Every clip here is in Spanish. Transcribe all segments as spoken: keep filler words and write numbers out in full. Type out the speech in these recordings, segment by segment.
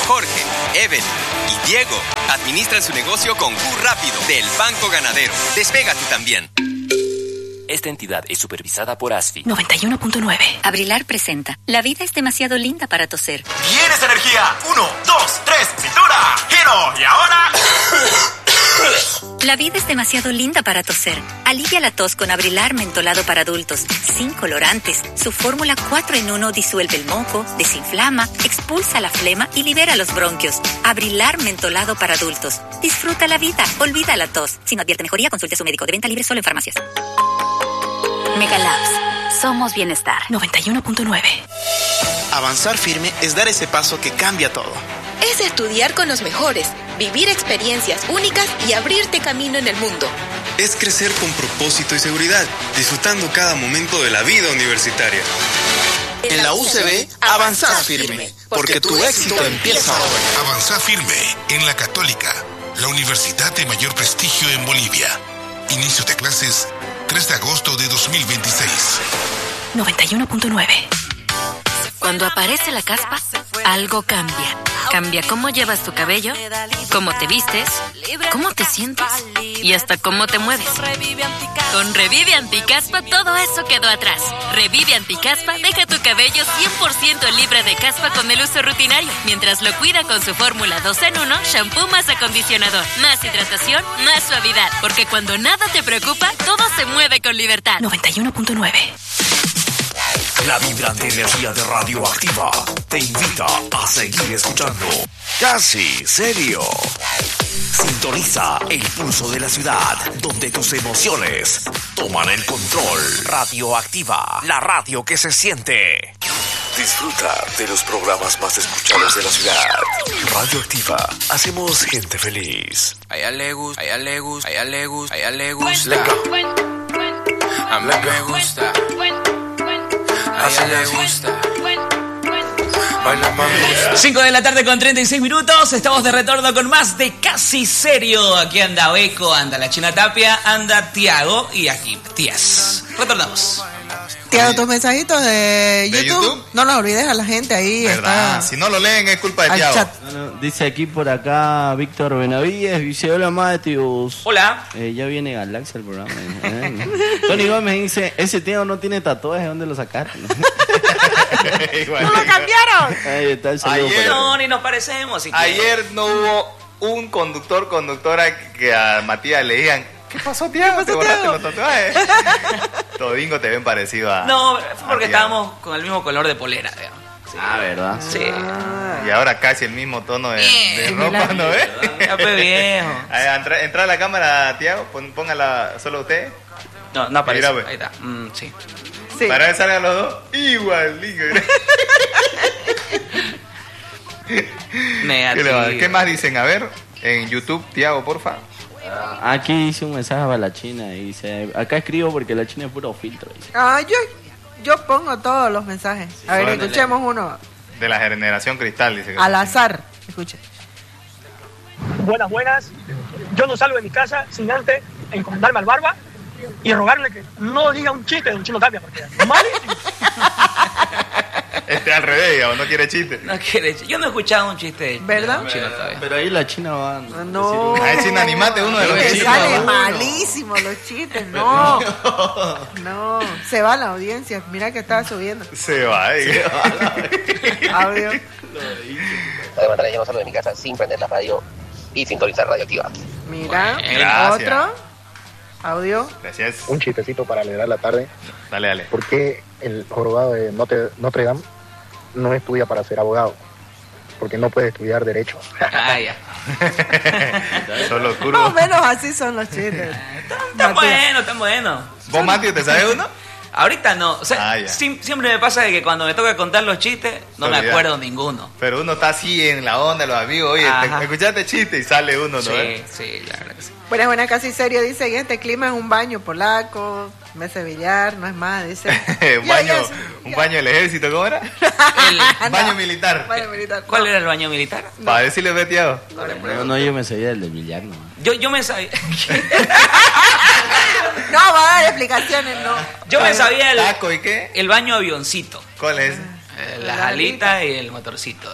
Jorge, Evelyn y Diego administran su negocio con Q Rápido del Banco Ganadero. Despega tú también. Esta entidad es supervisada por ASFI. noventa y uno punto nueve. Abrilar presenta. La vida es demasiado linda para toser. ¡Tienes energía! Uno, dos, tres, cintura. ¡Giro! Y ahora... La vida es demasiado linda para toser. Alivia la tos con Abrilar mentolado para adultos. Sin colorantes. Su fórmula cuatro en uno disuelve el moco, desinflama, expulsa la flema y libera los bronquios. Abrilar mentolado para adultos. Disfruta la vida. Olvida la tos. Si no advierte mejoría, consulte a su médico. De venta libre solo en farmacias. Megalabs. Somos bienestar. noventa y uno punto nueve. Avanzar firme es dar ese paso que cambia todo. Es estudiar con los mejores, vivir experiencias únicas y abrirte camino en el mundo. Es crecer con propósito y seguridad, disfrutando cada momento de la vida universitaria. En la U C B, avanzás firme, porque tu éxito empieza ahora. Avanzá firme en la Católica, la universidad de mayor prestigio en Bolivia. Inicio de clases tres de agosto de dos mil veintiséis. noventa y uno punto nueve. Cuando aparece la caspa, algo cambia. Cambia cómo llevas tu cabello, cómo te vistes, cómo te sientes y hasta cómo te mueves. Con Revive Anticaspa todo eso quedó atrás. Revive Anticaspa deja tu cabello cien por ciento libre de caspa con el uso rutinario, mientras lo cuida con su fórmula dos en uno, shampoo más acondicionador, más hidratación, más suavidad. Porque cuando nada te preocupa, todo se mueve con libertad. noventa y uno punto nueve. La vibrante energía de Radioactiva te invita a seguir escuchando Casi Serio. Sintoniza el pulso de la ciudad, donde tus emociones toman el control. Radioactiva, la radio que se siente. Disfruta de los programas más escuchados de la ciudad. Radioactiva, hacemos gente feliz. A ella le gusta, a ella le gusta, a ella le gusta, a ella le gusta. A mí me gusta. A ella le gusta. cinco de la tarde con treinta y seis minutos. Estamos de retorno con más de Casi Serio. Aquí anda Beco, anda la China Tapia, anda Tiago y aquí Tías. Retornamos. Tiago, tus mensajitos de YouTube, ¿De YouTube? no los olvides a la gente ahí. ¿Verdad? Está... Si no lo leen es culpa de Tiago. Bueno, dice aquí por acá Víctor Benavides, dice hola Matius. Hola. Eh, ya viene Galaxia el programa. Eh. Tony Gómez dice, ese Tiago no tiene tatuaje, ¿dónde lo sacaron? ¡No lo cambiaron! Ahí está el saludo. Ayer, no, ni nos parecemos. Si ayer no hubo un conductor, conductora que a Matías le digan, ¿qué pasó, Tiago? ¿Te borraste los tatuajes? Todingo te ven parecido a... No, fue porque estábamos con el mismo color de polera, digamos. Sí. Ah, ¿verdad? Sí. Ah, y ahora casi el mismo tono de, de ropa, ¿no ves? Ya fue viejo. Entra, entra a la cámara, Tiago, póngala solo usted. No, no aparece. Mira, pues. Ahí está. Mm, sí. Sí. Para que salgan los dos igual. Negativo. ¿Qué más dicen? A ver, en YouTube, Tiago, porfa. Aquí hice un mensaje para la China y dice, acá escribo porque la China es puro filtro. Dice. Ah, yo, yo pongo todos los mensajes. A ver, Son escuchemos uno. De la generación cristal, dice. Que Al azar, escuche. Buenas, buenas. Yo no salgo de mi casa sin antes encomendarme al barba y rogarle que no diga un chiste de un Chino Tapia, porque es malísimo. Este al revés, digamos, no quiere chiste. No quiere chiste. Yo no he escuchado un chiste. ¿Verdad? Chino todavía. Pero ahí la China va. No. Ahí China, animate uno de los Me chistes. sale malísimo los chistes. No. No. Se va la audiencia. Mira que estaba subiendo. Se va, eh. Audio. Además, yo no salgo de mi casa sin prender la radio y sintonizar Radioactiva. Mira. Gracias. Otro. Audio. Gracias. Un chistecito para alegrar la tarde. Dale, dale. ¿Por qué el jorobado de Notre, Notre Dame no estudia para ser abogado? Porque no puede estudiar derecho. Ah, ya. Solo Más o menos así son los chistes. Tan bueno, tan bueno. ¿Vos, Mateo, te sabes uno? Ahorita no. O sea, Ah, ya. sim- siempre me pasa de que cuando me toca contar los chistes, no me Olvidá. acuerdo ninguno. Pero uno está así en la onda, los amigos. Oye, Ajá. te, escuchaste chiste y sale uno, ¿no? Sí, ves? sí, la verdad que sí. Buena, buena, casi serio. Dice, en este clima es un baño polaco, mesa de billar, no es más, dice. un baño, un baño del ejército, ¿cómo era? El- Baño militar. Baño militar. ¿Cuál era el baño militar? Para decirle, ve, Tiago. No, no, yo me sabía del de billar, no. Yo, yo me sabía. No, va a dar explicaciones, no. Yo me sabía el, ¿Taco y qué? el baño avioncito. ¿Cuál es? Eh, las alitas y el motorcito.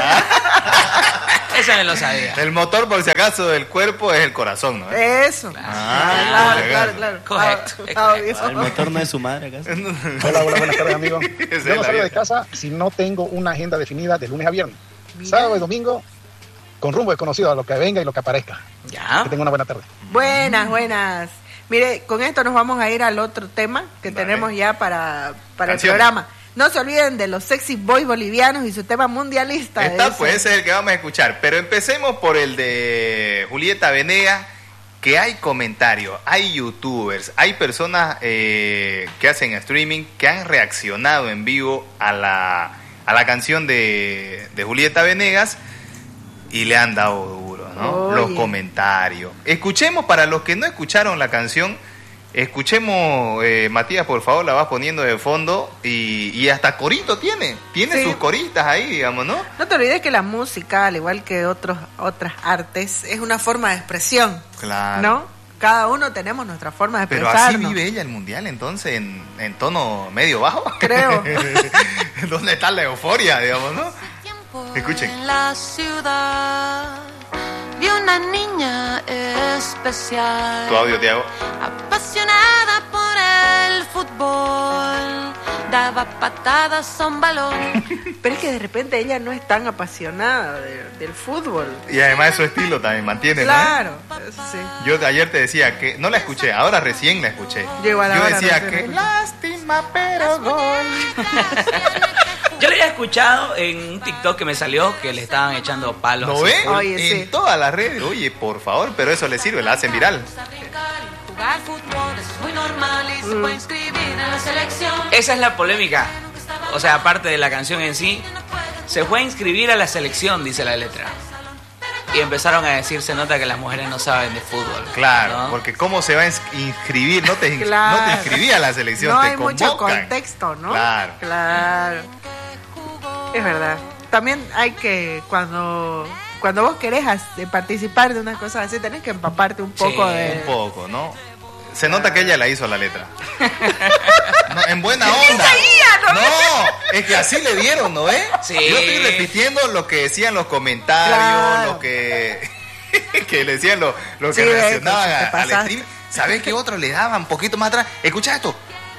Eso me lo sabía. El motor, por si acaso, del cuerpo es el corazón, ¿no? Eso. Ah, claro, claro, claro. Correcto. Ah, El motor no es su madre, ¿acaso? Hola, hola, buenas tardes, amigos. Yo no salgo de casa si no tengo una agenda definida de lunes a viernes. Mira. Sábado y domingo, con rumbo desconocido a lo que venga y lo que aparezca. Ya. Que tenga una buena tarde. Buenas, buenas. Mire, con esto nos vamos a ir al otro tema que Dale. tenemos ya para, para el programa. No se olviden de los sexy boys bolivianos y su tema mundialista. Está, pues ese es el que vamos a escuchar. Pero empecemos por el de Julieta Venegas, que hay comentarios, hay youtubers, hay personas eh, que hacen streaming que han reaccionado en vivo a la, a la canción de, de Julieta Venegas y le han dado duro, ¿no? Oye. Los comentarios. Escuchemos, para los que no escucharon la canción, escuchemos, eh, Matías, por favor, la vas poniendo de fondo y, y hasta corito tiene, tiene sí. sus coritas ahí, digamos, ¿no? No te olvides que la música, al igual que otros otras artes, es una forma de expresión. Claro. ¿No? Cada uno tenemos nuestra forma de Pero expresarnos. Pero así vive ella el mundial, entonces, en, en tono medio bajo. Creo. ¿Dónde está la euforia, digamos, no? Escuchen. En la ciudad vi una niña especial. Tu audio, Tiago. Apasionada por el fútbol, daba patadas a un balón. Pero es que de repente ella no es tan apasionada de, del fútbol. Y además su estilo también mantiene, claro, ¿no? Claro, sí. Yo ayer te decía que no la escuché, ahora recién la escuché. Yo, igual Yo ahora decía que lástima, pero gol. Yo le había escuchado en un TikTok que me salió que le estaban echando palos. ¿No ves? Oye, en sí. todas las redes. Oye, por favor, pero eso le sirve, la hacen viral. Mm. Esa es la polémica. O sea, aparte de la canción en sí, se fue a inscribir a la selección, dice la letra. Y empezaron a decir, se nota que las mujeres no saben de fútbol. Claro, ¿no? porque ¿cómo se va a inscribir? No te, claro. no te inscribí a la selección, no te hay convocan. mucho contexto, ¿no? Claro. Claro. Es verdad. También hay que, cuando cuando vos querés participar de unas cosas así, tenés que empaparte un poco sí, de... un poco, ¿no? Se nota que ella la hizo la letra. No, en buena onda. ¿no? No, es que así le dieron, ¿no ves? Sí. Yo estoy repitiendo lo que decían los comentarios, Claro. lo que que le decían los lo que Sí, reaccionaban pues, te a- al pasaste. stream. ¿Sabés qué otros le daban un poquito más atrás? Escucha esto.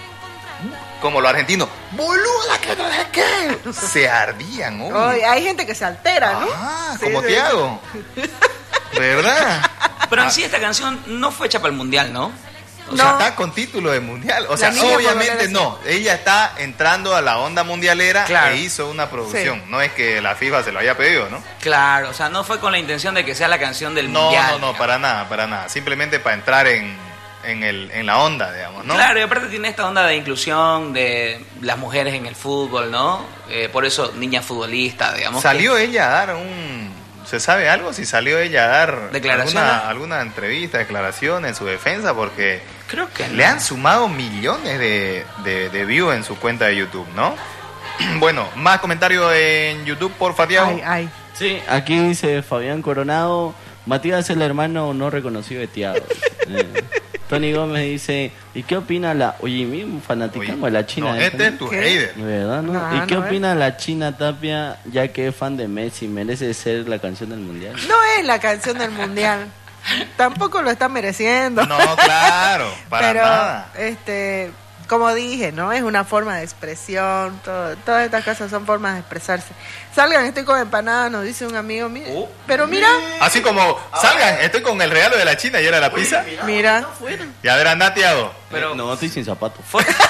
Como los argentinos. ¡Boluda, que no sé qué! Se ardían, ¿no? Oye, hay gente que se altera, ¿no? Ah, Sí, como sí. Tiago. ¿Verdad? Pero en sí esta canción no fue hecha para el mundial, ¿no? O sea, está con título de mundial. O sea, La niña obviamente futbolera, no. Ella está entrando a la onda mundialera Claro. e hizo una producción. Sí. No es que la FIFA se lo haya pedido, ¿no? Claro, o sea, no fue con la intención de que sea la canción del No, mundial. no, no, digamos. para nada, para nada. Simplemente para entrar en, en, el, en la onda, digamos, ¿no? Claro, y aparte tiene esta onda de inclusión de las mujeres en el fútbol, ¿no? Eh, por eso, niña futbolista, digamos. Salió ella a dar un... ¿Se sabe algo? Si salió ella a dar ¿Declaraciones? alguna, alguna entrevista, declaración en su defensa, porque Creo que le no. han sumado millones de, de, de views en su cuenta de YouTube, ¿no? Bueno, más comentarios en YouTube, porfa, Tiago. Ay, ay. Sí, aquí dice Fabián Coronado, Matías es el hermano no reconocido de Tiago. Eh, Tony Gómez dice, ¿y qué opina la... Oye, mismo fanaticamos de la China. No, esta, este ¿no? es tu ¿Qué? hater. ¿Verdad, no? No, ¿Y qué no opina la China Tapia, ya que es fan de Messi? ¿Merece ser la canción del mundial? No es la canción del mundial. Tampoco lo está mereciendo. No, claro, para Pero, nada. este, como dije, ¿no? Es una forma de expresión. Todo, todas estas cosas son formas de expresarse. Salgan, estoy con empanadas, nos dice un amigo mío. Oh. Pero mira, Así como, salgan, estoy con el regalo de la China y era la pizza. mira. Y a ver, anda, Tiago. Pero- Eh, no, estoy sin zapatos.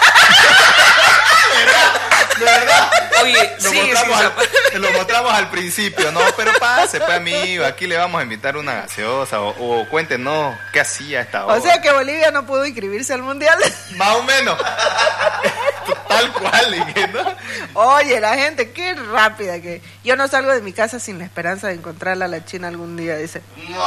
De verdad. Oye, Lo, sigue sin mostramos zapatos. al, lo mostramos al principio, no, pero pase, pues amigo, aquí le vamos a invitar una gaseosa o, o cuéntenos qué hacía esta hora. O sea que Bolivia no pudo inscribirse al mundial. Más o menos. Tal cual, y que no. Oye, la gente, qué rápida que... Yo no salgo de mi casa sin la esperanza de encontrarla a la China algún día, dice.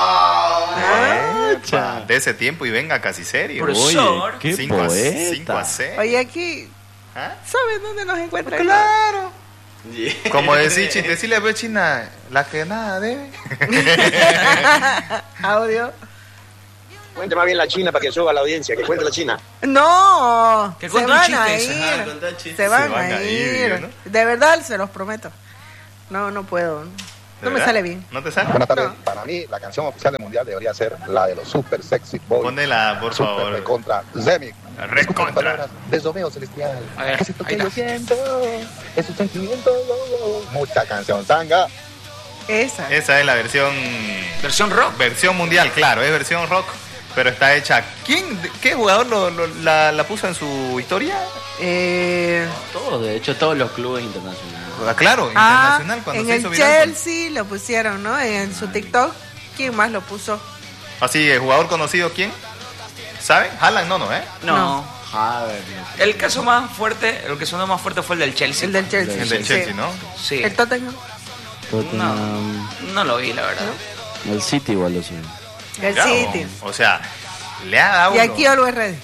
Epa, de ese tiempo y venga casi serio. Profesor. Oye, qué cinco a, poeta. cinco a seis. Oye, aquí, ¿Ah? ¿sabes dónde nos encuentran? Claro. Como decir, chiste, decirle a China, la que nada debe. Audio. Cuente más bien la China para que suba la audiencia, que cuente la China. No, que se van a chistes. ir, Ajá, se, se van, van a, a ir, ir ¿no? De verdad, se los prometo. No, no puedo, no me sale bien. ¿No te sale? Buenas tardes, no. Para mí la canción oficial del mundial debería ser la de los Super Sexy Boys. Pónela, por Super favor. Recontra Remix. Recontra. Desdomeo celestial. A ver, es esto ahí que yo está. siento, es un sentimiento. Mucha canción, Zanga. Esa. Esa es la versión... ¿Versión rock? Versión mundial, claro, es versión rock, pero está hecha... ¿Quién, qué jugador lo, lo- la, la puso en su historia? Eh, Todos, de hecho, todos los clubes internacionales. Ah, claro, ah, internacional cuando en se el hizo viral. Chelsea lo pusieron, ¿no? En su TikTok. ¿Quién más lo puso? Así, el jugador conocido, ¿quién? ¿Saben? Haaland no, ¿no, eh? No. A ver, El caso más fuerte, el que sonó más fuerte fue el del Chelsea. El del Chelsea. El del sí. Chelsea, ¿no? Sí. El Tottenham. Tottenham. No lo vi, la verdad. El City igual lo sube. El Claro, City. O sea, le ha dado... Y aquí Always Ready.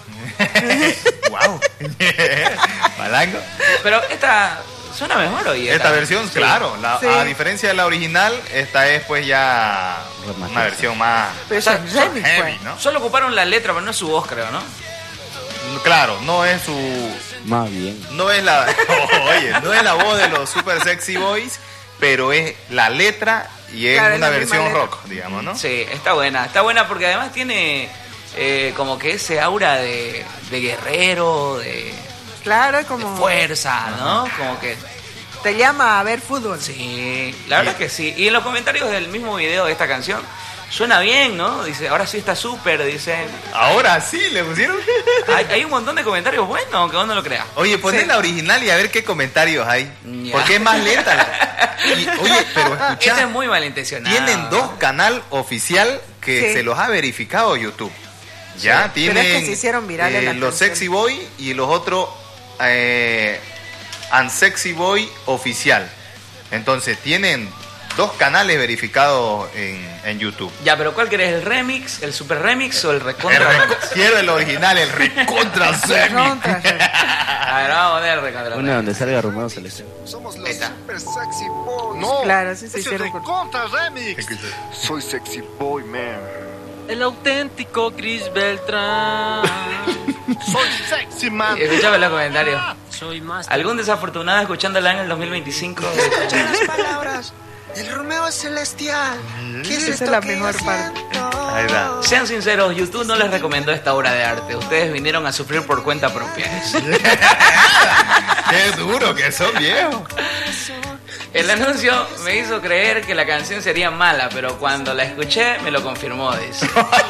¡Wow! Malango. Pero esta suena mejor hoy. Esta versión, Sí. claro, la- Sí. a diferencia de la original, esta es pues ya una versión más Pero eso es remix, heavy, pues. ¿no? Solo ocuparon la letra, pero no es su voz, creo, ¿no? Claro, no es su... Más bien. No es la... Oye, no es la voz de los Super Sexy Boys, pero es la letra y es Claro, es una la misma versión letra. rock, digamos, ¿no? Sí, está buena. Está buena porque además tiene eh, como que ese aura de, de guerrero, de, Claro, es de como... fuerza, ¿no? Como que... Te llama a ver fútbol. Sí, la verdad que sí. Y en los comentarios del mismo video de esta canción, suena bien, ¿no? Dice, ahora sí está súper, dice. Ahora sí, le pusieron. Hay, hay un montón de comentarios buenos, aunque vos no lo creas. Oye, poné Sí. la original y a ver qué comentarios hay. Ya. Porque es más lenta. la- Y, oye, pero Este escuchá, es muy malintencionado. tienen dos canal oficial que Sí. se los ha verificado YouTube. Ya Sí, pero tienen es que se hicieron virales eh, las los canciones. Sexy Boy y los otros eh, Unsexy Boy oficial. Entonces tienen dos canales verificados en, en YouTube. Ya, pero ¿cuál querés? ¿El remix, el super remix o el El recontra reco- remix? quiero el original, el recontra semi. Contra, A ver, vamos a poner el recontra Una remix. donde salga Romeo Celeste. Somos los Ahí está. super sexy boys. No, Claro, sí se es el hicieron con- recontra remix. Soy sexy boy, man. El auténtico Chris Beltrán. Soy sexy, man. Escuchame los comentarios. Soy más. ¿Algún desafortunado escuchándola en el dos mil veinticinco? Las palabras. El Romeo es celestial. ¿Qué es Esa esto es la que mejor yo parte. siento? Ahí está. Sean sinceros, YouTube no les recomendó esta obra de arte. Ustedes vinieron a sufrir por cuenta propia. Qué duro que son, viejos. El anuncio me hizo creer que la canción sería mala, pero cuando la escuché me lo confirmó, dice.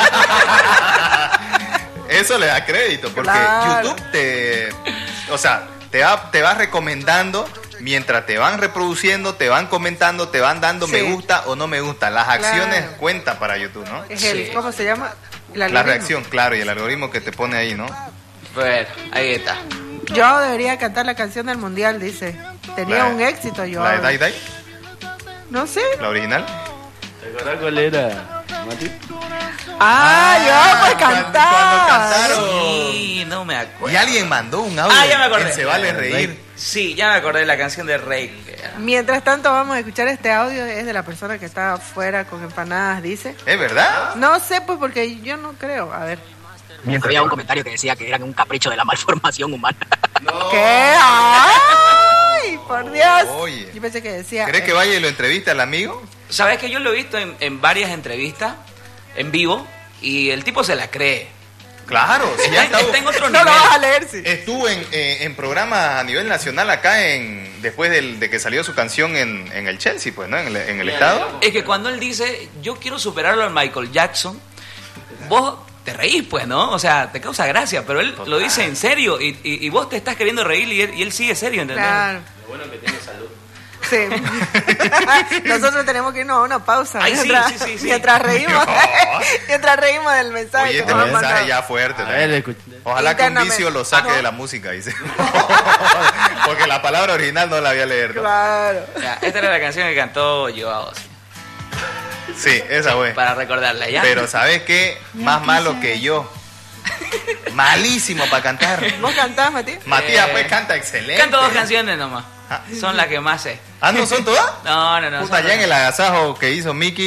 Eso le da crédito, porque Claro. YouTube te, o sea, te va, te va recomendando mientras te van reproduciendo, te van comentando, te van dando Sí. me gusta o no me gusta. Las acciones Claro. cuentan para YouTube, ¿no? Es el, Sí. ¿cómo se llama? El La algoritmo. reacción, claro, y el algoritmo que te pone ahí, ¿no? Bueno, ahí está. Yo debería cantar la canción del mundial, dice. Tenía La- un éxito yo. La de Dai Dai, No sé. la original. ¿Te acordás cuál era, Mati? Ah, yo pues cuando- cantar. cuando cantaron. Sí, no me acuerdo. Y alguien mandó un audio. Ah, ya me acordé. en Se vale reír. Sí, ya me acordé de la canción de Rey. Mientras tanto vamos a escuchar este audio, es de la persona que está afuera con empanadas, dice. ¿Es verdad? No sé, pues porque yo no creo. A ver. Había un comentario que decía que eran un capricho de la malformación humana. ¿Qué? ¡Ay! Por Dios. Oye. Yo pensé que decía. ¿Crees que vaya y lo entrevista al amigo? ¿Sabes que yo lo he visto en, en varias entrevistas en vivo y el tipo se la cree? Claro, sí, Está ya en- estaba- está en otro No lo nivel. vas a leer, sí. Estuvo en, eh, en programas a nivel nacional acá en después del- de que salió su canción en, en el Chelsea, pues, ¿no? En el, en el estado. Es que cuando él dice, yo quiero superarlo al Michael Jackson, vos te reís, pues, ¿no? O sea, te causa gracia, pero él lo dice en serio y, y- y vos te estás queriendo reír y él, y él sigue serio, ¿entendés? Claro. Lo bueno que tiene salud. Sí. Nosotros tenemos que irnos a una pausa. Ay, sí, mientras, sí, sí, sí. mientras reímos. No. mientras reímos del mensaje. Oye, que este nos han mensaje mandado. ya fuerte. A ¿no? ver, escucha. Ojalá que un Internamente. vicio lo saque Ajá. de la música, dice. Porque la palabra original no la había leído. ¿no? Claro. Ya, esta era la canción que cantó Joao, Sí, esa fue. para recordarla, ¿ya? Pero ¿sabes qué? Más malo que yo. Malísimo para cantar. ¿Vos cantás, Matías? Matías, Eh, pues canta excelente. Canto dos canciones nomás. Ah. Son las que más sé. Ah, ¿no son todas? No, no, no. Puta, son ya en las- el agasajo que hizo Mickey,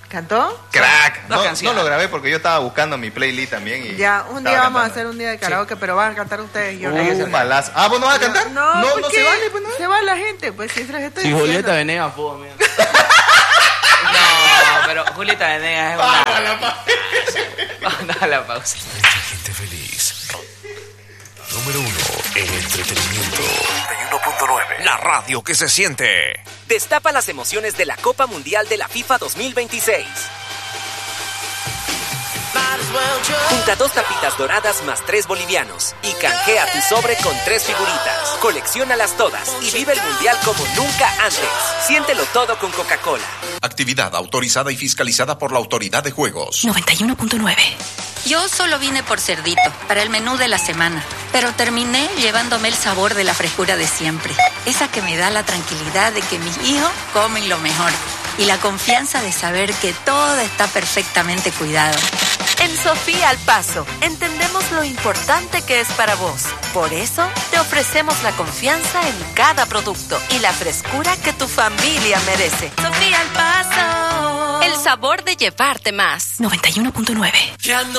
¿Cantó? Crack. Dos No, canciones. no lo grabé porque yo estaba buscando mi playlist también. Y Ya, un día estaba vamos a cantando. hacer un día de karaoke, pero van a cantar ustedes. Yo Uh, malazo. Ah, ¿vos no vas a cantar? No, no, ¿por no qué? se vale, pues no. Se va la gente, pues si se les estoy Si diciendo. Julieta Venegas pudo, mira. No, pero Julieta Venegas es una... Vamos a la pausa. Vamos a la pausa. Gente feliz. Número uno en entretenimiento. noventa y uno punto nueve. La radio que se siente. Destapa las emociones de la Copa Mundial de la FIFA dos mil veintiséis. Junta dos tapitas doradas más tres bolivianos y canjea tu sobre con tres figuritas. Colecciónalas todas y vive el Mundial como nunca antes. Siéntelo todo con Coca-Cola. Actividad autorizada y fiscalizada por la Autoridad de Juegos. noventa y uno punto nueve. Yo solo vine por cerdito, para el menú de la semana, pero terminé llevándome el sabor de la frescura de siempre. Esa que me da la tranquilidad de que mis hijos comen lo mejor y la confianza de saber que todo está perfectamente cuidado. En Sofía al Paso, entendemos lo importante que es para vos. Por eso, te ofrecemos la confianza en cada producto y la frescura que tu familia merece. Sofía al Paso. El sabor de llevarte más. noventa y uno punto nueve. Ya no